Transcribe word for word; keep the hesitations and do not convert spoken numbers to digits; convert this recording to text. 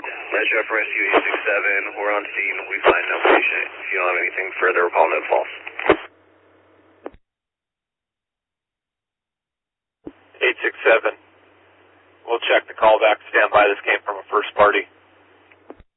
Metro for Rescue eight six seven, we're on scene, we find no patient. If you don't have anything further, we'll call no false. eight six seven, we'll check the callback. Stand by, this came from a first party.